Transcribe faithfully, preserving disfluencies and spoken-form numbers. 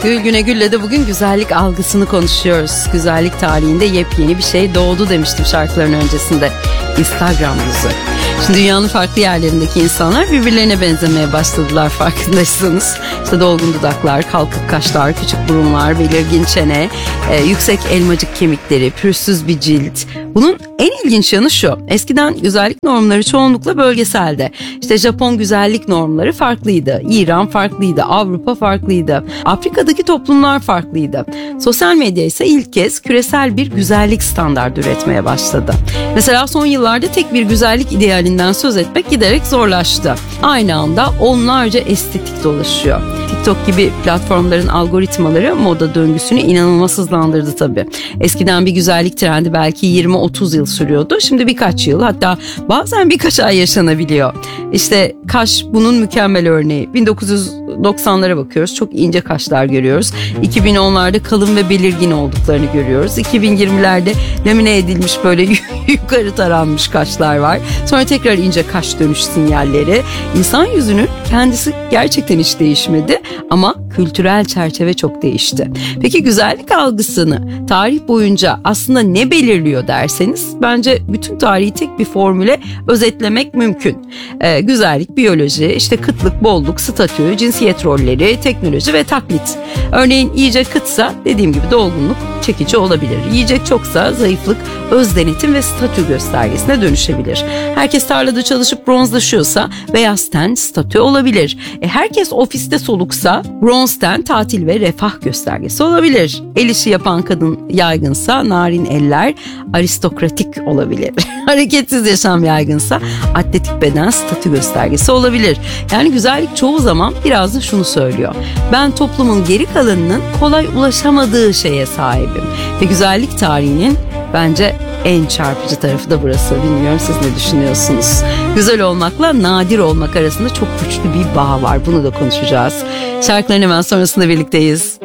Gül Güne Gül'le de bugün güzellik algısını konuşuyoruz. Güzellik tarihinde yepyeni bir şey doğdu demiştim şarkıların öncesinde. Instagram yüzü. Şimdi dünyanın farklı yerlerindeki insanlar birbirlerine benzemeye başladılar farkındaysanız. İşte dolgun dudaklar, kalkık kaşlar, küçük burunlar, belirgin çene, e, yüksek elmacık kemikleri, pürüzsüz bir cilt. Bunun en ilginç yanı şu: eskiden güzellik normları çoğunlukla bölgeselde. İşte Japon güzellik normları farklıydı, İran farklıydı, Avrupa farklıydı, Afrika'daki toplumlar farklıydı. Sosyal medya ise ilk kez küresel bir güzellik standardı üretmeye başladı. Mesela son yıllarda tek bir güzellik idealinden söz etmek giderek zorlaştı. Aynı anda onlarca estetik dolaşıyor. TikTok gibi platformların algoritmaları moda döngüsünü inanılmaz hızlandırdı tabii. Eskiden bir güzellik trendi belki yirmi otuz yıl sürüyordu. Şimdi birkaç yıl, hatta bazen birkaç ay yaşanabiliyor. İşte kaş bunun mükemmel örneği. bin dokuz yüz doksanlara bakıyoruz. Çok ince kaşlar görüyoruz. iki bin onlarda kalın ve belirgin olduklarını görüyoruz. iki bin yirmilerde lamine edilmiş böyle yukarı taranmış kaşlar var. Sonra tekrar ince kaş dönüş sinyalleri. İnsan yüzünün kendisi gerçekten hiç değişmedi ama kültürel çerçeve çok değişti. Peki güzellik algısını tarih boyunca aslında ne belirliyor derseniz, bence bütün tarihi tek bir formüle özetlemek mümkün. Ee, güzellik, biyoloji, işte kıtlık, bolluk, statü, cinsiyet rolleri, teknoloji ve taklit. Örneğin yiyecek kıtsa dediğim gibi dolgunluk çekici olabilir. Yiyecek çoksa zayıflık öz denetim ve statü göstergesine dönüşebilir. Herkes tarlada çalışıp bronzlaşıyorsa beyaz ten statü olabilir. E, herkes ofiste soluksa bronz ten tatil ve refah göstergesi olabilir. El işi yapan kadın yaygınsa narin eller aristokratik olabilir. Hareketsiz yaşam yaygınsa atletik beden statü göstergesi olabilir. Yani güzellik çoğu zaman biraz da şunu söylüyor: ben toplumun geri kalanının kolay ulaşamadığı şeye sahibim. Ve güzellik tarihinin bence en çarpıcı tarafı da burası. Bilmiyorum siz ne düşünüyorsunuz? Güzel olmakla nadir olmak arasında çok güçlü bir bağ var. Bunu da konuşacağız. Şarkıların hemen sonrasında birlikteyiz.